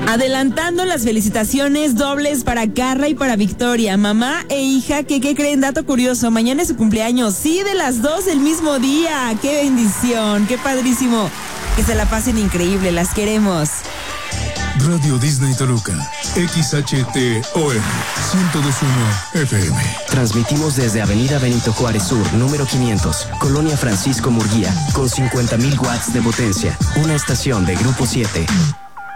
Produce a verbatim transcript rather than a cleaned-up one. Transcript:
Adelantando las felicitaciones dobles para Carla y para Victoria, mamá e hija, que ¿qué creen? Dato curioso, mañana es su cumpleaños, sí, de las dos el mismo día. ¡Qué bendición! ¡Qué padrísimo! Que se la pasen increíble, las queremos. Radio Disney Toluca, X H T O R ciento dos punto uno F M. Transmitimos desde Avenida Benito Juárez Sur, número quinientos, Colonia Francisco Murguía, con cincuenta mil watts de potencia. Una estación de Grupo siete.